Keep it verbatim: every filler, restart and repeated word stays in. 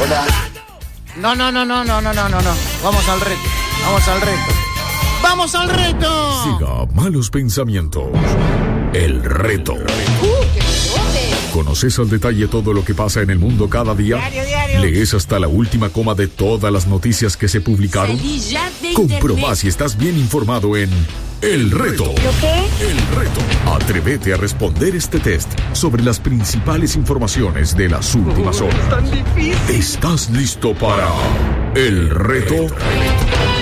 Hola. No, no, no, no, no, no, no, no, no. Vamos al reto. Vamos al reto. ¡Vamos al reto! Siga Malos Pensamientos. El reto. ¿Conoces al detalle todo lo que pasa en el mundo cada día? Diario, diario. ¿Lees hasta la última coma de todas las noticias que se publicaron? Comprobá si estás bien informado en El Reto. ¿Lo qué? El Reto. Atrévete a responder este test sobre las principales informaciones de las últimas horas. ¡Tan difícil! ¿Estás listo para El Reto?